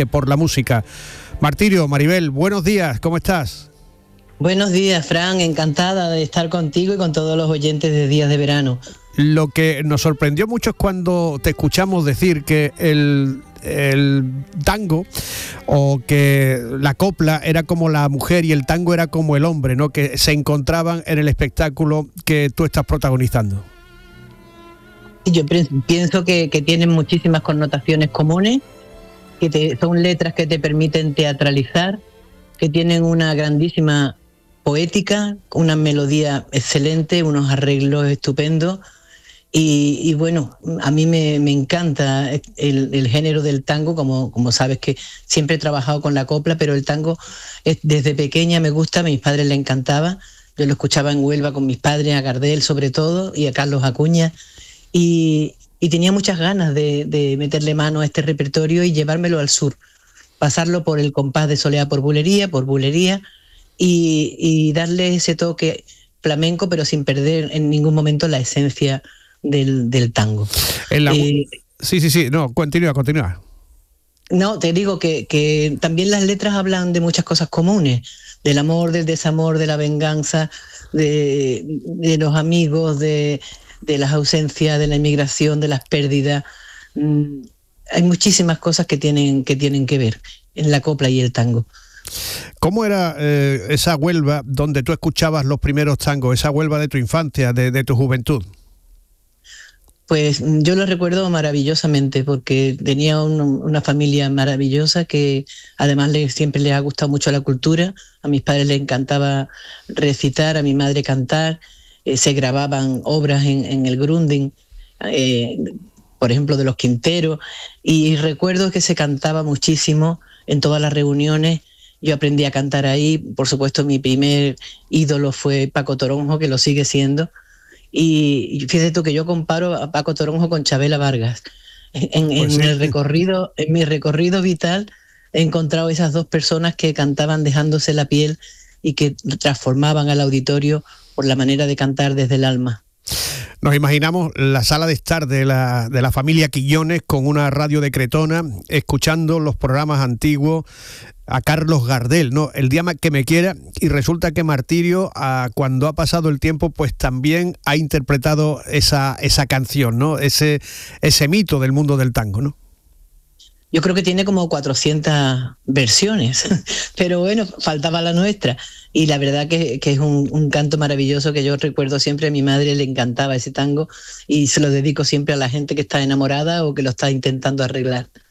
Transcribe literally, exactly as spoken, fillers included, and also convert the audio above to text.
viaje por la música. Martirio, Maribel, buenos días, ¿cómo estás? Buenos días, Fran, encantada de estar contigo y con todos los oyentes de Días de Verano. Lo que nos sorprendió mucho es cuando te escuchamos decir que el, el tango o que la copla era como la mujer y el tango era como el hombre, ¿no? Que se encontraban en el espectáculo que tú estás protagonizando. Yo pienso que, que tienen muchísimas connotaciones comunes, que te, son letras que te permiten teatralizar, que tienen una grandísima poética, una melodía excelente, unos arreglos estupendos y, y bueno, a mí me, me encanta el, el género del tango, como, como sabes que siempre he trabajado con la copla, pero el tango es, desde pequeña me gusta, a mis padres le encantaba, yo lo escuchaba en Huelva con mis padres, a Gardel sobre todo y a Carlos Acuña y, y tenía muchas ganas de, de meterle mano a este repertorio y llevármelo al sur, pasarlo por el compás de Soleá por Bulería, por Bulería, Y, y darle ese toque flamenco, pero sin perder en ningún momento la esencia del, del tango. En la... eh, sí, sí, sí, no, continúa, continúa. No, te digo que, que también las letras hablan de muchas cosas comunes, del amor, del desamor, de la venganza, de, de los amigos, de, de las ausencias, de la inmigración, de las pérdidas. Mm, hay muchísimas cosas que tienen, que tienen que ver en la copla y el tango. ¿Cómo era eh, esa Huelva donde tú escuchabas los primeros tangos, esa Huelva de tu infancia, de, de tu juventud? Pues yo lo recuerdo maravillosamente porque tenía un, una familia maravillosa que además le, siempre les ha gustado mucho la cultura. A mis padres les encantaba recitar, a mi madre cantar, eh, se grababan obras en, en el Grunding, eh, por ejemplo de los Quinteros, y recuerdo que se cantaba muchísimo en todas las reuniones. Yo aprendí a cantar ahí, por supuesto mi primer ídolo fue Paco Toronjo, que lo sigue siendo, y fíjate tú que yo comparo a Paco Toronjo con Chabela Vargas. En, en, pues sí. el recorrido, en mi recorrido vital he encontrado esas dos personas que cantaban dejándose la piel y que transformaban al auditorio por la manera de cantar desde el alma. Nos imaginamos la sala de estar de la, de la familia Quillones con una radio de Cretona, escuchando los programas antiguos, a Carlos Gardel, ¿no? El día que me quiera, y resulta que Martirio, a, cuando ha pasado el tiempo, pues también ha interpretado esa, esa canción, ¿no? Ese, ese mito del mundo del tango, ¿no? Yo creo que tiene como cuatrocientas versiones, pero bueno, faltaba la nuestra. Y la verdad que, que es un, un canto maravilloso que yo recuerdo siempre. A mi madre le encantaba ese tango y se lo dedico siempre a la gente que está enamorada o que lo está intentando arreglar.